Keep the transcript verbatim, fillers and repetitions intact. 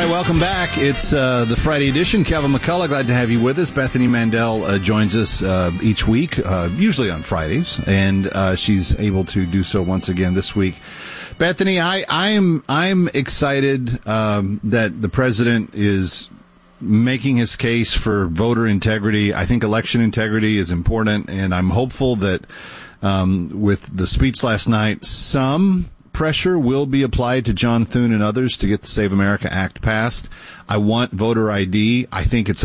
welcome back. It's uh, the Friday edition. Kevin McCullough, glad to have you with us. Bethany Mandel uh, joins us uh, each week, uh, usually on Fridays, and uh, she's able to do so once again this week. Bethany, I, I'm I'm excited um, that the president is making his case for voter integrity. I think election integrity is important, and I'm hopeful that um, with the speech last night, some pressure will be applied to John Thune and others to get the Save America Act passed. I want voter I D. I think it's